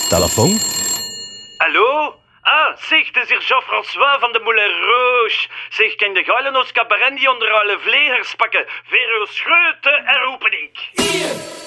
Telefoon? Hallo? Ah, zeg, het is hier Jean-François van de Moulin Rouge. Zeg, kan de geilen ons cabaret die onder alle vlegers pakken? Vero Schreuten en roepen ik.